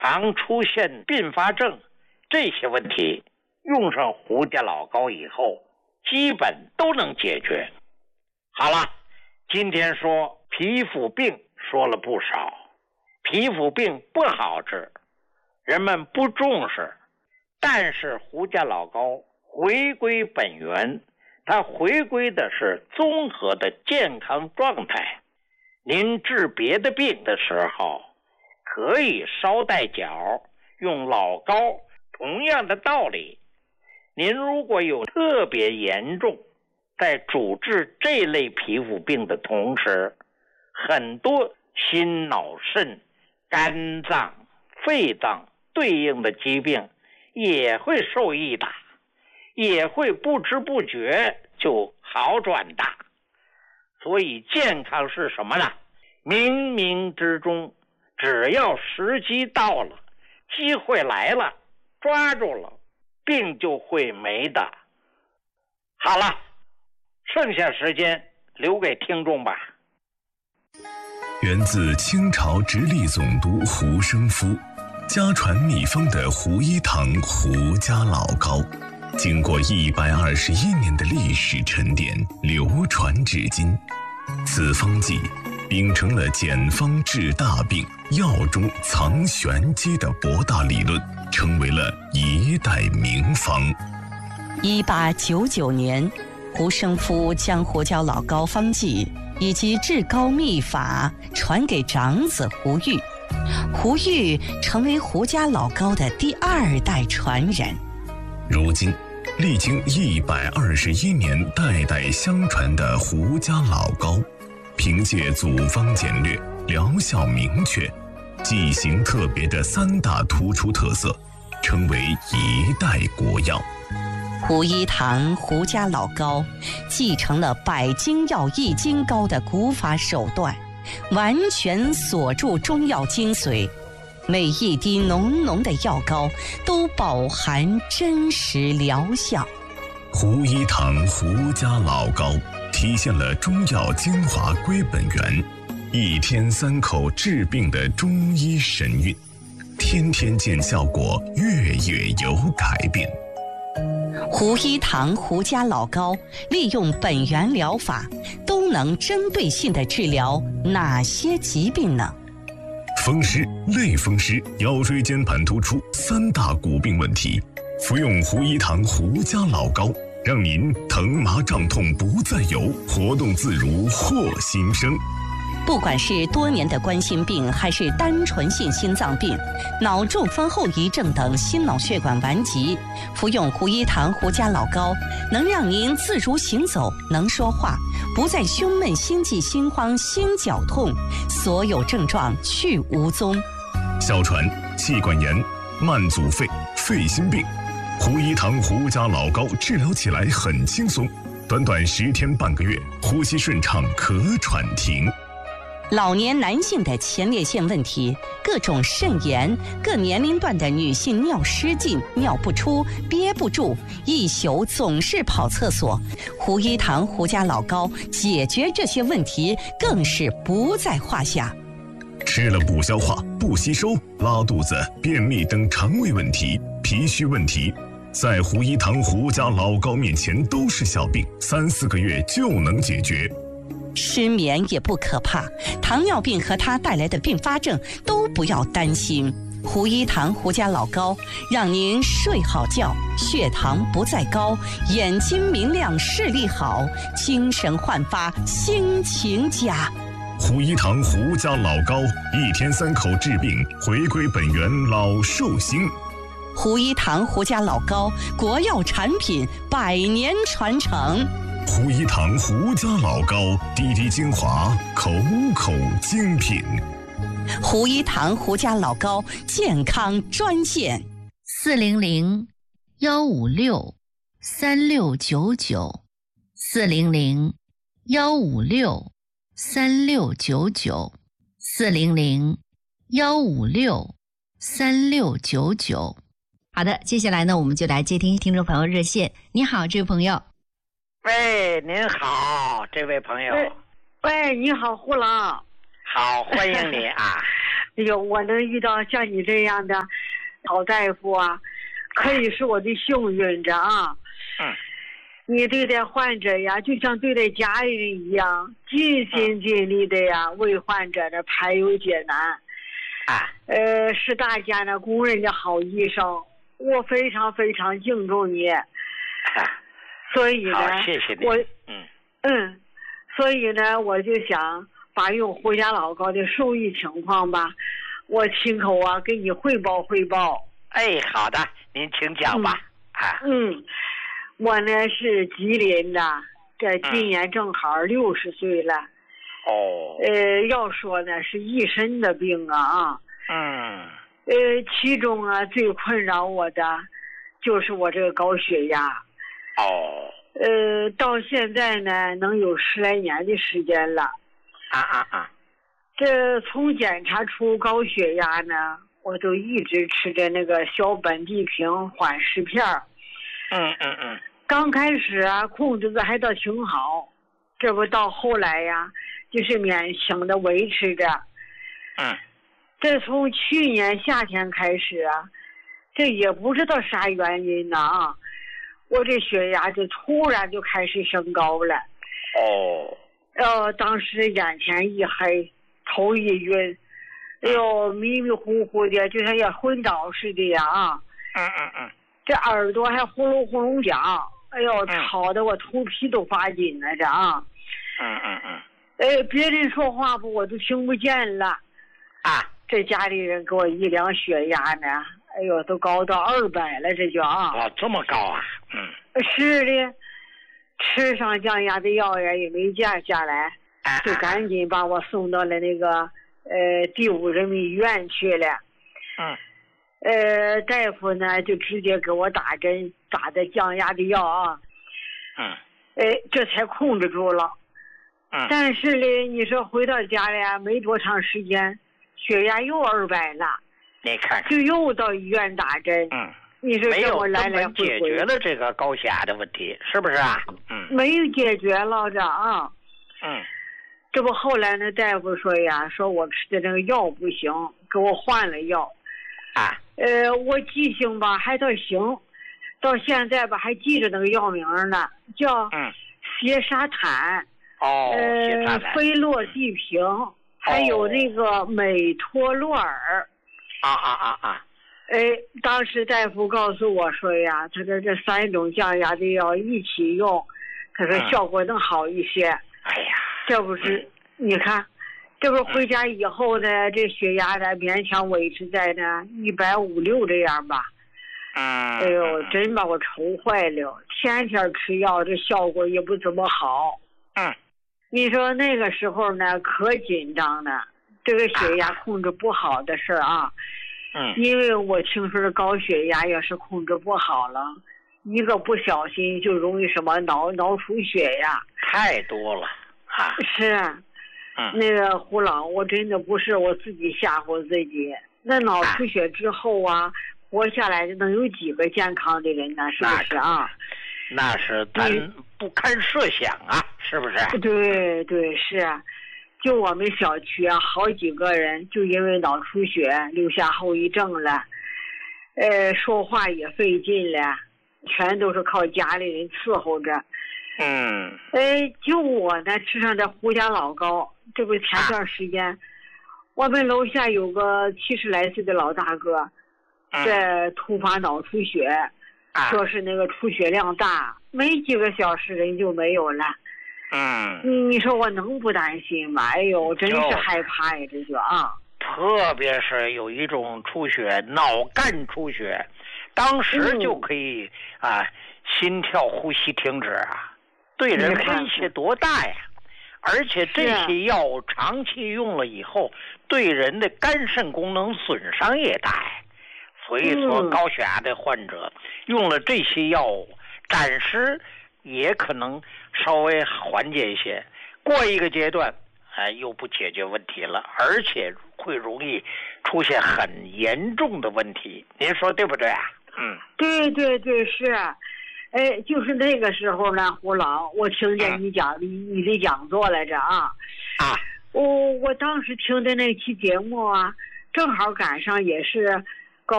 常出现并发症这些问题，用上胡家老膏以后，基本都能解决。好了，今天说皮肤病说了不少，皮肤病不好治，人们不重视，但是胡家老膏回归本源，它回归的是综合的健康状态。您治别的病的时候，可以捎带脚用老膏，同样的道理。您如果有特别严重，在主治这类皮肤病的同时，很多心脑肾、肝脏、肺脏对应的疾病也会受益的，也会不知不觉就好转的。所以健康是什么呢？冥冥之中，只要时机到了，机会来了，抓住了，病就会没的。好了，剩下时间留给听众吧。 源自清朝直隶总督胡生夫，家传秘方的胡一堂胡家老膏，经过121年的历史沉淀，流传至今。此方剂秉承了简方治大病、药中藏玄机的博大理论，成为了一代名方。 1899年，胡生夫将胡椒老膏方剂以及制膏秘法传给长子胡玉，胡玉成为胡家老膏的第2代传人。 如今，历经121年代代相传的胡家老膏，凭借组方简略、疗效明确、剂型特别的3大突出特色，成为一代国药。 胡一堂胡家老膏继承了百金药易筋膏的古法手段，完全锁住中药精髓，每一滴浓浓的药膏都饱含真实疗效。 胡一堂胡家老膏体现了中药精华归本源，一天3口治病的中医神韵，天天见效果，月月有改变。 胡一堂胡家老膏利用本源疗法，都能针对性地治疗哪些疾病呢？ 风湿、类风湿、腰椎间盘突出3大骨病问题，服用胡一堂胡家老膏，让您疼麻胀痛不再有，活动自如获新生。 不管是多年的冠心病，还是单纯性心脏病、脑中风后遗症等心脑血管顽疾，服用胡一堂胡家老膏，能让您自如行走，能说话，不再胸闷、心悸、心慌、心绞痛，所有症状去无踪。 哮喘、气管炎、慢阻肺、肺心病，胡一堂胡家老膏治疗起来很轻松，短短10天半个月，呼吸顺畅，咳喘停。 老年男性的前列腺问题，各种肾炎，各年龄段的女性尿失禁、尿不出、憋不住，一宿总是跑厕所，胡一堂胡家老膏解决这些问题更是不在话下。 吃了不消化、不吸收、拉肚子、便秘等肠胃问题、脾虚问题，在胡一堂胡家老膏面前都是小病，3、4个月就能解决。 失眠也不可怕，糖尿病和它带来的并发症都不要担心。胡一堂胡家老膏让您睡好觉，血糖不再高，眼睛明亮，视力好，精神焕发，心情佳。 胡一堂胡家老膏，1天3口治病，回归本源，老寿星。 胡一堂胡家老膏，国药产品，100年传承。 胡一堂胡家老膏，滴滴精华，口口精品。 胡一堂胡家老膏健康专线 400-156-3699，400-156-3699。好的，接下来呢，我们就来接听听众朋友热线。你好，这位朋友。 喂，您好，这位朋友。 喂，你好，胡老。 好，欢迎你啊。 哎呦，我能遇到像你这样的好大夫啊，可以是我的幸运着啊。你对待患者呀，就像对待家人一样，尽心尽力的呀，为患者呢排忧解难。是大家呢公认的好医生，我非常非常敬重你。所以呢， 好，谢谢你。 所以呢，我就想把用胡家老高的受益情况吧，我亲口啊给你汇报汇报。 哎，好的，您请讲吧。 我呢是吉林的，这今年正好60岁了。要说呢是一身的病啊。其中啊最困扰我的就是我这个高血压。到现在呢能有10来年的时间了。这从检查出高血压呢，我都一直吃着那个小苯地平缓释片。刚开始啊控制的还倒挺好，这不到后来呀就是勉强的维持着。这从去年夏天开始啊，这也不知道啥原因呢啊，我这血压就突然就开始升高了。当时眼前一黑，头一晕，迷迷糊糊的，就像要昏倒似的呀啊。这耳朵还呼噜呼噜响，吵得我头皮都发紧了这啊。别人说话不我都听不见了。这家里人给我一量血压呢，都高到200了，这就啊。 这么高啊？ 是的，吃上降压的药呀也没降下来，就赶紧把我送到了那个第5人民医院去了。大夫呢就直接给我打针，打的降压的药啊。这才控制住了。但是呢，你说回到家里没多长时间，血压又200了。 你看看， 就又到医院打针。你说这我来来回回解决了这个高血压的问题，是不是啊？ 没有解决了这啊。这不后来呢，大夫说呀，说我吃的这个药不行，给我换了药。我记性吧还倒行，到现在吧还记着那个药名呢，叫缬沙坦。菲洛地平，还有那个美托洛尔。当时大夫告诉我说呀，他说这3种降压的药一起用，他说效果能好一些。这不是你看，这不回家以后呢，这血压呢勉强维持在呢150、160这样吧。真把我愁坏了，天天吃药，这效果也不怎么好。你说那个时候呢可紧张了，这个血压控制不好的事啊。因为我听说这高血压要是控制不好了，一个不小心就容易什么脑出血呀， 太多了啊。 是。那个胡老，我真的不是我自己吓唬自己。那脑出血之后啊，活下来的能有几个健康的人呢？是不是啊？ 那是咱不堪设想啊，是不是？ 对，是啊。就我们小区啊，好几个人就因为脑出血留下后遗症了，说话也费劲了，全都是靠家里人伺候着。就我呢吃上这胡家老高，这不前段时间，我们楼下有个70来岁的老大哥，这突发脑出血，说是那个出血量大，没几个小时人就没有了。你说我能不担心吗？真是害怕呀，这就啊。 特别是有一种出血，脑干出血，当时就可以心跳呼吸停止啊，对人威胁多大呀！而且这些药长期用了以后，对人的肝肾功能损伤也大呀。所以说高血压的患者用了这些药物，暂时也可能稍微缓解一些，过一个阶段又不解决问题了，而且会容易出现很严重的问题，您说对不对啊？ 对，是。就是那个时候呢，胡老，我听见你讲你的讲座来着啊。我当时听的那期节目啊， 正好赶上也是